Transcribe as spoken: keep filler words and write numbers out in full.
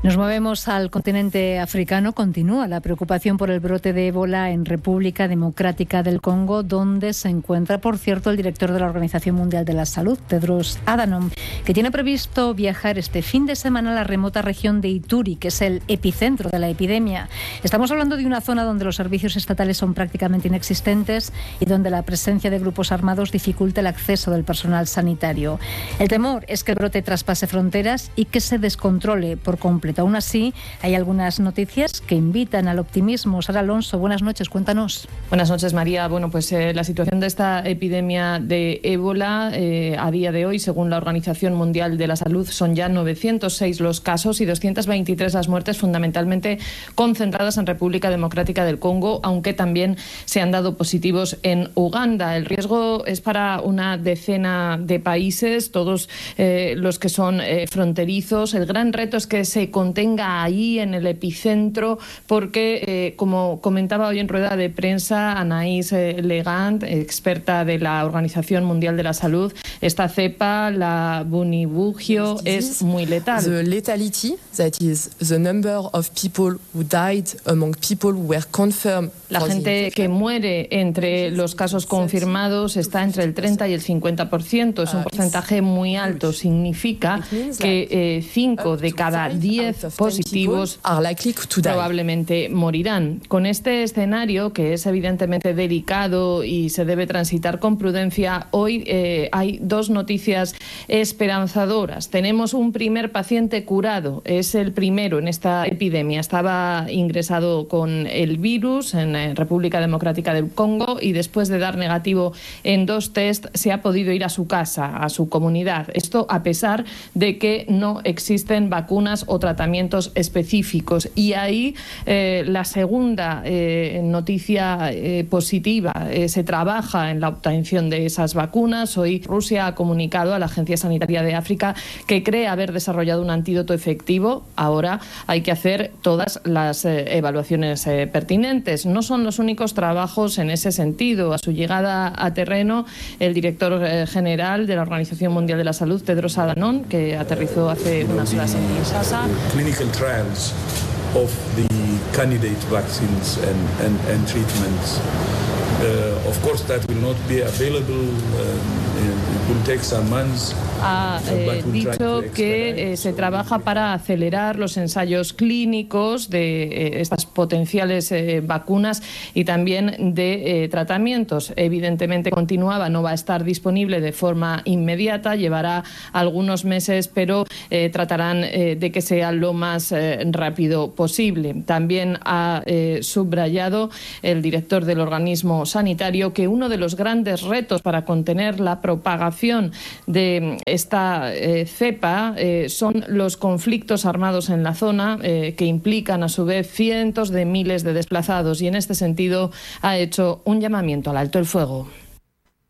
Nos movemos al continente africano. Continúa la preocupación por el brote de ébola en República Democrática del Congo, donde se encuentra, por cierto, el director de la Organización Mundial de la Salud, Tedros Adhanom, que tiene previsto viajar este fin de semana a la remota región de Ituri, que es el epicentro de la epidemia. Estamos hablando de una zona donde los servicios estatales son prácticamente inexistentes y donde la presencia de grupos armados dificulta el acceso del personal sanitario. El temor es que el brote traspase fronteras y que se descontrole por completo. Aún así, hay algunas noticias que invitan al optimismo. Sara Alonso, buenas noches, cuéntanos. Buenas noches, María. Bueno, pues eh, la situación de esta epidemia de ébola eh, a día de hoy, según la Organización Mundial de la Salud, son ya novecientos seis los casos y doscientas veintitrés las muertes, fundamentalmente concentradas en República Democrática del Congo, aunque también se han dado positivos en Uganda. El riesgo es para una decena de países, todos eh, los que son eh, fronterizos. El gran reto es que se contenga ahí en el epicentro, porque, eh, como comentaba hoy en rueda de prensa Anaïs eh, Legand, experta de la Organización Mundial de la Salud, esta cepa, la Bunibugio, es muy letal. The lethality, that is the number of people who died among people who were confirmed. La gente que muere entre los casos confirmados está entre el treinta y el cincuenta por ciento. Es un porcentaje muy alto. Significa que cinco eh, de cada diez positivos probablemente morirán. Con este escenario, que es evidentemente delicado y se debe transitar con prudencia, hoy eh, hay dos noticias esperanzadoras. Tenemos un primer paciente curado. Es el primero en esta epidemia. Estaba ingresado con el virus en República Democrática del Congo y después de dar negativo en dos test se ha podido ir a su casa, a su comunidad. Esto a pesar de que no existen vacunas o tratamientos específicos. Y ahí eh, la segunda eh, noticia eh, positiva. Eh, se trabaja en la obtención de esas vacunas. Hoy Rusia ha comunicado a la Agencia Sanitaria de África que cree haber desarrollado un antídoto efectivo. Ahora hay que hacer todas las eh, evaluaciones eh, pertinentes. No son los únicos trabajos en ese sentido. A su llegada a terreno, el director eh, general de la Organización Mundial de la Salud, Tedros Adhanom, que aterrizó hace unas horas en Kinshasa. Clinical trials of the candidate vaccines and, and, and treatments. Uh, of course, that will not be available. Uh, it will take some months. Ha eh, dicho que eh, se trabaja para acelerar los ensayos clínicos de eh, estas potenciales eh, vacunas y también de eh, tratamientos. Evidentemente continuaba, no va a estar disponible de forma inmediata, llevará algunos meses, pero eh, tratarán eh, de que sea lo más eh, rápido posible. También ha eh, subrayado el director del organismo sanitario que uno de los grandes retos para contener la propagación de esta eh, cepa eh, son los conflictos armados en la zona, eh, que implican a su vez cientos de miles de desplazados, y en este sentido ha hecho un llamamiento al alto el fuego.